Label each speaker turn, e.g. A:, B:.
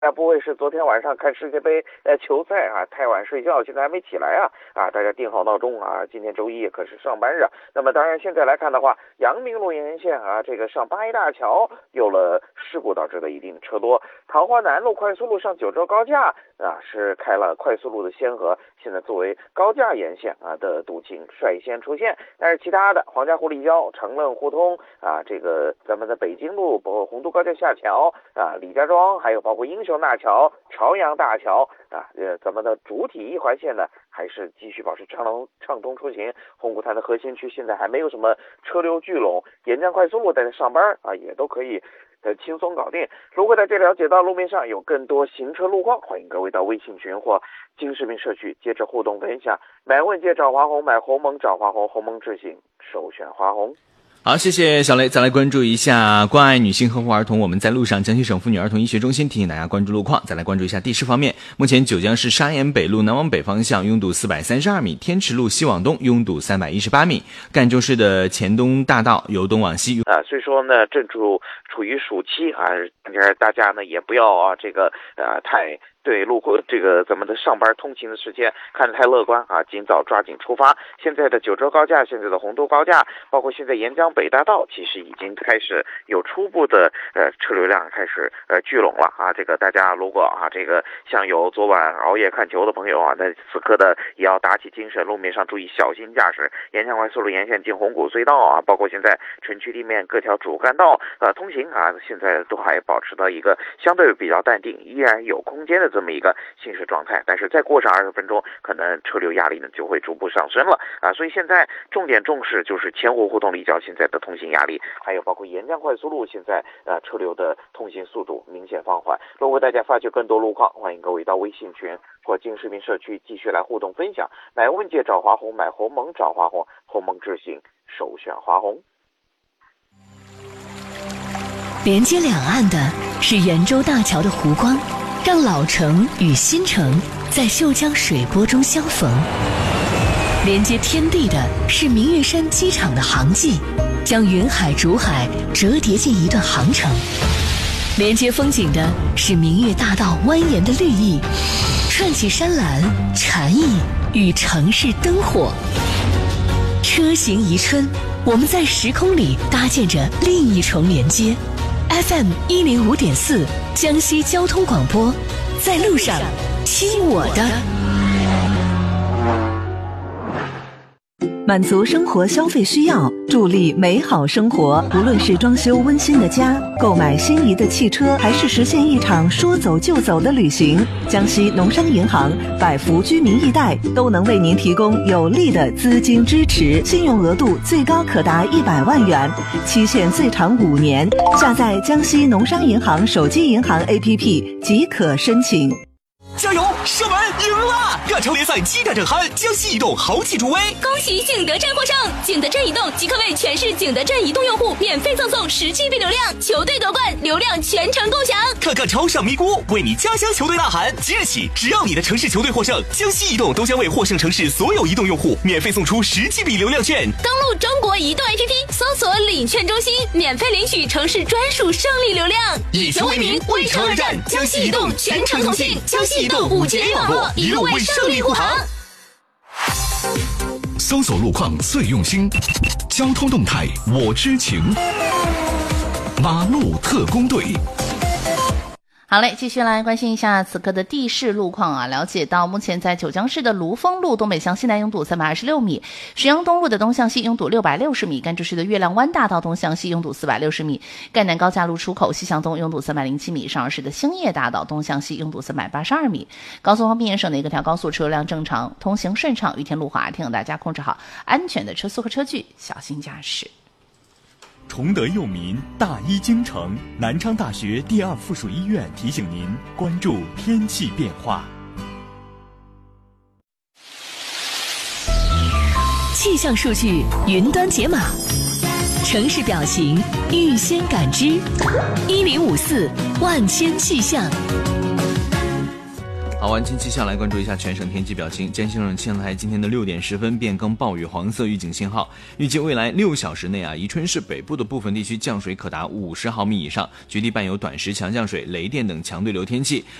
A: 不会是昨天晚上看世界杯球赛啊太晚睡觉，现在还没起来啊，大家定好闹钟啊，今天周一可是上班日。那么当然现在来看的话，阳明路沿线啊，这个上八一大桥有了事故导致的一定车多，桃花南路快速路上九州高架啊是开了快速路的先河，现在作为高架沿线啊的堵情率先出现。但是其他的黄家湖立交、长乐互通啊，这个咱们的北京路包括洪都高架下桥啊、李家庄，还有包括英雄大桥、朝阳大桥啊，咱们的主体一环线呢还是继续保持畅通出行。红谷滩的核心区现在还没有什么车流聚拢，沿江快速路大家上班啊也都可以轻松搞定。如果在这了解到路面上有更多行车路况，欢迎各位到微信群或金视频社区接着互动分享。买问界找华红，买鸿蒙找华红，鸿蒙智行首选华红。
B: 好，谢谢小雷。再来关注一下关爱女性呵护儿童，我们在路上。江西省妇女儿童医学中心提醒大家关注路况。再来关注一下地势方面，目前九江市沙岩北路南往北方向拥堵432米，天池路西往东拥堵318米，赣州市的黔东大道由东往西
A: 所以说呢，正处于暑期啊，大家呢也不要太对路过这个咱们的上班通勤的时间看得太乐观啊，尽早抓紧出发。现在的九州高架、现在的洪都高架，包括现在沿江北大道，其实已经开始有初步的车流量开始聚拢了啊。这个大家如果这个像有昨晚熬夜看球的朋友啊，那此刻的也要打起精神，路面上注意小心驾驶。沿江快速路沿线进红谷隧道啊，包括现在城区地面各条主干道通行啊，现在都还保持到一个相对比较淡定，依然有空间的这么一个行驶状态。但是再过上20分钟，可能车流压力呢就会逐步上升了啊。所以现在重点重视就是前湖互通立交现在的通行压力，还有包括沿江快速路现在车流的通行速度明显放缓。如果大家发觉更多路况，欢迎各位到微信群或金视频社区继续来互动分享。买问界找华红，买鸿蒙找华红，鸿蒙智行首选华红。
C: 连接两岸的是圆洲大桥的湖光，让老城与新城在秀江水波中相逢。连接天地的是明月山机场的航迹，将云海逐海折叠进一段航程。连接风景的是明月大道蜿蜒的绿意，串起山岚、禅意与城市灯火。车行宜春，我们在时空里搭建着另一重连接。FM 105.4江西交通广播，在路上听我的。
D: 满足生活消费需要，助力美好生活。无论是装修温馨的家，购买心仪的汽车，还是实现一场说走就走的旅行，江西农商银行百福居民易贷都能为您提供有力的资金支持，信用额度最高可达100万元，期限最长5年。下载江西农商银行手机银行 APP 即可申请。
E: 加油！射门赢了！亚超联赛激战正酣，江西移动豪气助威，
F: 恭喜景德镇获胜！景德镇移动即可为全市景德镇移动用户免费赠送10GB 流量，球队夺冠，流量全程共享。
E: 看看超上咪咕，为你家乡球队呐喊！即日起，只要你的城市球队获胜，江西移动都将为获胜城市所有移动用户免费送出10GB 流量券。
F: 登录中国移动 APP， 搜索领券中心，免费领取城市专属胜利流量。
E: 以球为名，为城而战，江西移动全程同信，江西移动5G 网络，一路为胜利护航。
G: 搜索路况最用心，交通动态我知情，马路特工队。
H: 好嘞，继续来关心一下此刻的地势路况啊。了解到目前在九江市的卢丰路东北向西南拥堵326米，石阳东路的东向西拥堵660米，赣州市的月亮湾大道东向西拥堵460米，赣南高架路出口西向东拥堵307米，上饶市的兴业大道东向西拥堵382米。高速方面，省内各条高速车流量正常，通行顺畅，雨天路滑，提醒大家控制好安全的车速和车距，小心驾驶。
I: 崇德佑民，大医精诚，南昌大学第2附属医院提醒您关注天气变化。
C: 气象数据云端解码，城市表情预先感知，1054万千气象。
B: 好，晚间气象来关注一下全省天气表情。江西省气象台今天的6点10分变更暴雨黄色预警信号，预计未来6小时内宜春市北部的部分地区降水可达50毫米以上，局地伴有短时强降水、雷电等强对流天气。